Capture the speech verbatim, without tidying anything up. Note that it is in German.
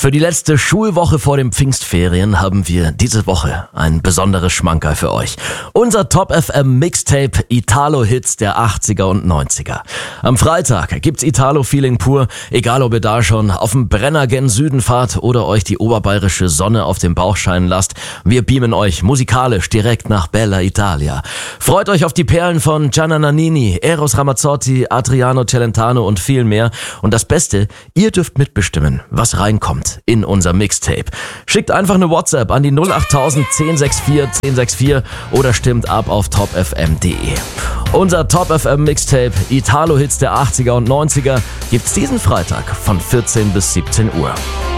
Für die letzte Schulwoche vor den Pfingstferien haben wir diese Woche ein besonderes Schmankerl für euch. Unser Top F M Mixtape Italo-Hits der achtziger und neunziger. Am Freitag gibt's Italo-Feeling pur, egal ob ihr da schon auf dem Brenner gen Süden fahrt oder euch die oberbayerische Sonne auf dem Bauch scheinen lasst. Wir beamen euch musikalisch direkt nach Bella Italia. Freut euch auf die Perlen von Gianna Nannini, Eros Ramazzotti, Adriano Celentano und viel mehr. Und das Beste, ihr dürft mitbestimmen, was reinkommt in unser Mixtape. Schickt einfach eine WhatsApp an die null acht null null eins sechs vier eins sechs vier oder stimmt ab auf top f m punkt de. Unser Top F M Mixtape Italo-Hits der achtziger und neunziger gibt's diesen Freitag von vierzehn bis siebzehn Uhr.